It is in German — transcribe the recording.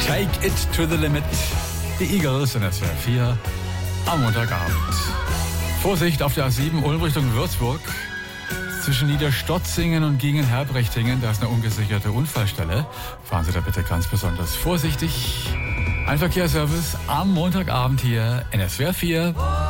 Take it to the limit. Die Eagles in SWR 4 am Montagabend. Vorsicht auf der A7 Ulm Richtung Würzburg. Zwischen Niederstotzingen und Gingen-Herbrechtingen, da ist eine ungesicherte Unfallstelle. Fahren Sie da bitte ganz besonders vorsichtig. Ein Verkehrsservice am Montagabend hier in SWR 4.